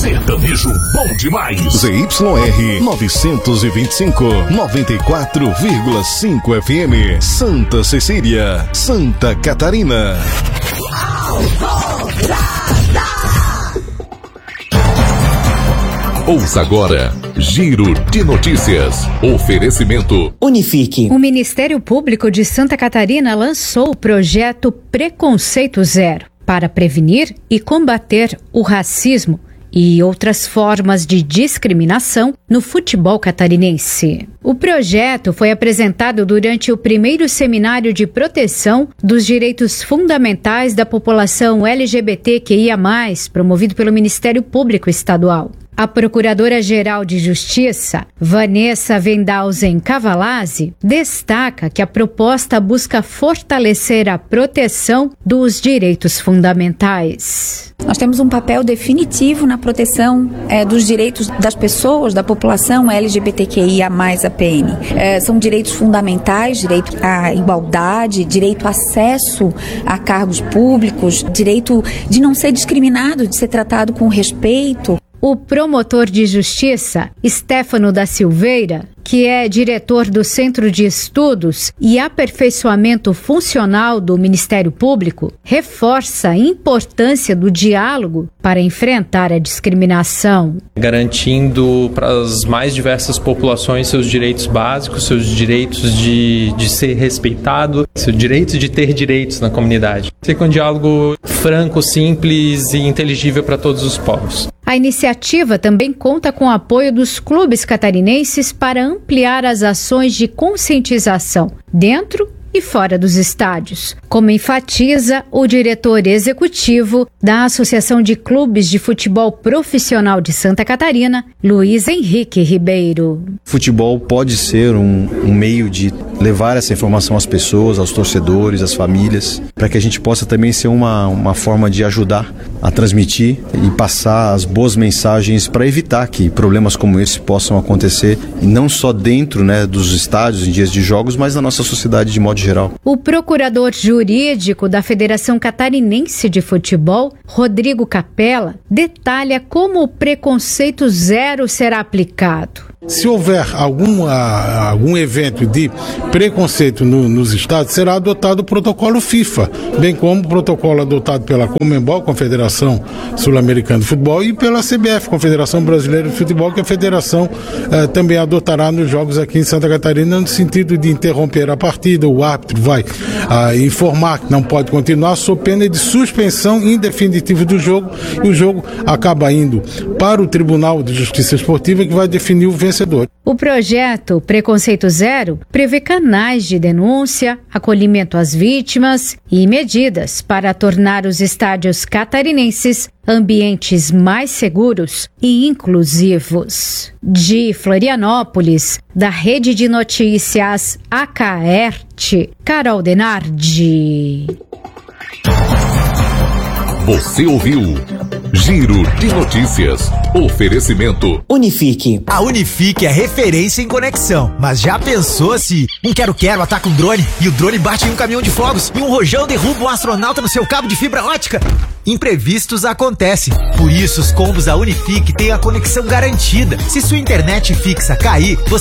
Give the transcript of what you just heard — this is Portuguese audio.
Sertanejo bom demais. ZYR 925, 94,5 FM. Santa Cecília, Santa Catarina. Ouça agora Giro de Notícias. Oferecimento Unifique. O Ministério Público de Santa Catarina lançou o projeto Preconceito Zero para prevenir e combater o racismo e outras formas de discriminação no futebol catarinense. O projeto foi apresentado durante o primeiro seminário de proteção dos direitos fundamentais da população LGBTQIA+, promovido pelo Ministério Público Estadual. A Procuradora-Geral de Justiça, Vanessa Wendhausen Cavalazzi, destaca que a proposta busca fortalecer a proteção dos direitos fundamentais. Nós temos um papel definitivo na proteção dos direitos das pessoas, da população LGBTQIA+, APM. São direitos fundamentais, direito à igualdade, direito ao acesso a cargos públicos, direito de não ser discriminado, de ser tratado com respeito. O promotor de justiça, Stefano da Silveira, que é diretor do Centro de Estudos e Aperfeiçoamento Funcional do Ministério Público, reforça a importância do diálogo para enfrentar a discriminação. Garantindo para as mais diversas populações seus direitos básicos, seus direitos de ser respeitado, seu direito de ter direitos na comunidade. Ser um diálogo franco, simples e inteligível para todos os povos. A iniciativa também conta com o apoio dos clubes catarinenses para ampliar as ações de conscientização dentro e fora dos estádios, como enfatiza o diretor executivo da Associação de Clubes de Futebol Profissional de Santa Catarina, Luiz Henrique Ribeiro. Futebol pode ser um meio de levar essa informação às pessoas, aos torcedores, às famílias, para que a gente possa também ser uma forma de ajudar a transmitir e passar as boas mensagens para evitar que problemas como esse possam acontecer, e não só dentro, dos estádios, em dias de jogos, mas na nossa sociedade de modo geral. O procurador jurídico da Federação Catarinense de Futebol, Rodrigo Capella, detalha como o preconceito zero será aplicado. Se houver algum evento de preconceito nos estados, será adotado o protocolo FIFA, bem como o protocolo adotado pela Conmebol, Confederação Sul-Americana de Futebol, e pela CBF, Confederação Brasileira de Futebol, que a federação também adotará nos jogos aqui em Santa Catarina, no sentido de interromper a partida. O árbitro vai informar que não pode continuar, sob pena de suspensão indefinitiva do jogo, e o jogo acaba indo para o Tribunal de Justiça Esportiva, que vai definir o vencedor. O projeto Preconceito Zero prevê canais de denúncia, acolhimento às vítimas e medidas para tornar os estádios catarinenses ambientes mais seguros e inclusivos. De Florianópolis, da Rede de Notícias Acaerte, Carol Denardi. Você ouviu Giro de Notícias. Oferecimento Unifique. A Unifique é referência em conexão. Mas já pensou se um quero-quero ataca um drone e o drone bate em um caminhão de fogos e um rojão derruba um astronauta no seu cabo de fibra ótica? Imprevistos acontecem. Por isso, os combos da Unifique têm a conexão garantida. Se sua internet fixa cair, você